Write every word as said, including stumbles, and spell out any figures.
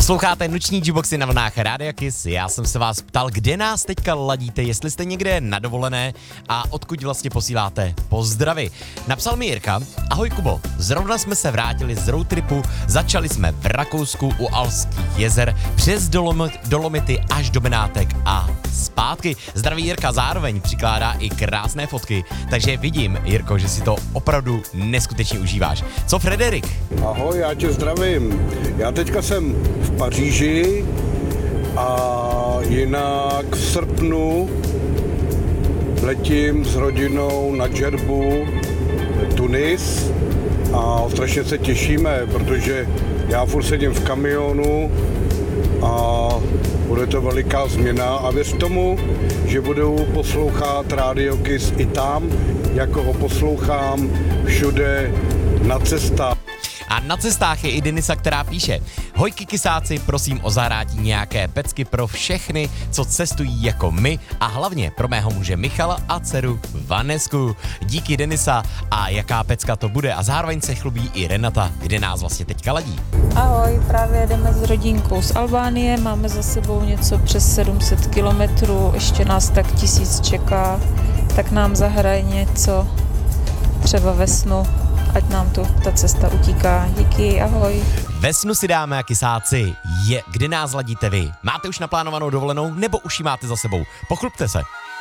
Posloucháte noční Jukeboxy na vlnách Rádia Kiss. Já jsem se vás ptal, kde nás teďka ladíte, jestli jste někde na dovolené a odkud vlastně posíláte pozdravy. Napsal mi Jirka: ahoj Kubo, zrovna jsme se vrátili z roadtripu, začali jsme v Rakousku u Alpských jezer, přes Dolom- Dolomity až do Benátek a zpátky. Zdraví Jirka, zároveň přikládá i krásné fotky, takže vidím, Jirko, že si to opravdu neskutečně užíváš. Co Frederik? Ahoj, já tě zdravím. Já teďka jsem v Paříži a jinak v srpnu letím s rodinou na Džerbu, Tunis, a strašně se těšíme, protože já furt sedím v kamionu a bude to veliká změna a věř tomu, že budu poslouchat Radio Kiss i tam, jako ho poslouchám všude na cestách. A na cestách je i Denisa, která píše: hojky kysáci, prosím o zahrátí nějaké pecky pro všechny, co cestují jako my a hlavně pro mého muže Michala a dceru Vanesku. Díky Denisa. A jaká pecka to bude? A zároveň se chlubí i Renata, kde nás vlastně teďka ladí. Ahoj, právě jedeme s rodinkou z Albánie, máme za sebou něco přes sedm set kilometrů, ještě nás tak tisíc čeká, tak nám zahraje něco třeba ve snu, ať nám tu ta cesta utíká. Díky, ahoj. Ve snu si dáme, a kysáci, je, kde nás ladíte vy. Máte už naplánovanou dovolenou nebo už ji máte za sebou? Pochlubte se.